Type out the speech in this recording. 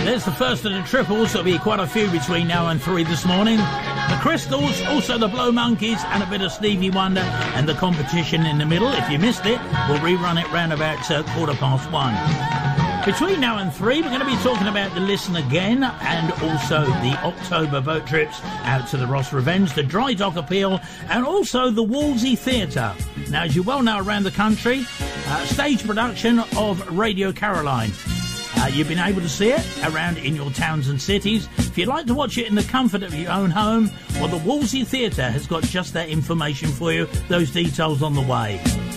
there's the first of the triples. There'll be quite a few between now and 3 this morning. The Crystals, also the Blow Monkeys, and a bit of Stevie Wonder, and the competition in the middle. If you missed it, we'll rerun it round about 1:15. Between now and 3, we're going to be talking about the Listen Again and also the October boat trips out to the Ross Revenge, the Dry Dock Appeal, and also the Wolsey Theatre. Now, as you well know around the country, stage production of Radio Caroline. You've been able to see it around in your towns and cities. If you'd like to watch it in the comfort of your own home, well, the Wolsey Theatre has got just that information for you, those details on the way.